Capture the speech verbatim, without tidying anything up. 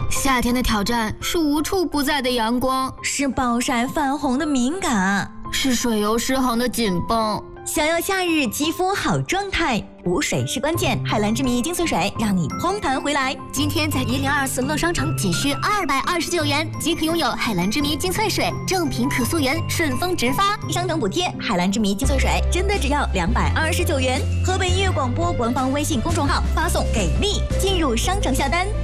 夏天的挑战是无处不在的阳光， 是暴晒泛红的敏感， 是水油失衡的紧绷。 想要夏日肌肤好状态，补水是关键。海蓝之谜精粹水让你嘭弹回来。 今天在一零二四乐商城仅需二百二十九元即可拥有海蓝之谜精粹水，正品可溯源，顺丰直发， 商城补贴。海蓝之谜精粹水真的只要两百二十九元。河北音乐广播官方微信公众号发送给力，进入商城下单。